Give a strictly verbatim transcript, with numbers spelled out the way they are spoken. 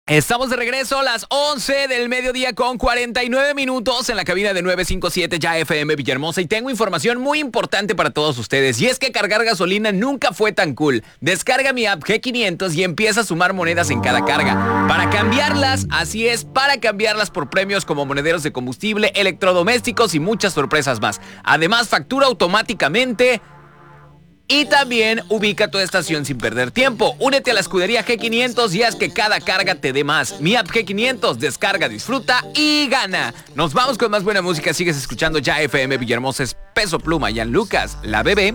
Estamos de regreso a las once del mediodía con cuarenta y nueve minutos en la cabina de nueve cinco siete Ya F M Villahermosa y tengo información muy importante para todos ustedes y es que cargar gasolina nunca fue tan cool. Descarga mi app G quinientos y empieza a sumar monedas en cada carga. Para cambiarlas, así es, para cambiarlas por premios como monederos de combustible, electrodomésticos y muchas sorpresas más. Además, factura automáticamente. Y también ubica tu estación sin perder tiempo. Únete a la escudería G quinientos y haz que cada carga te dé más. Mi app G quinientos, descarga, disfruta y gana. Nos vamos con más buena música. Sigues escuchando Ya F M Villahermosa, es Peso Pluma, Ian Lucas, La Bebé.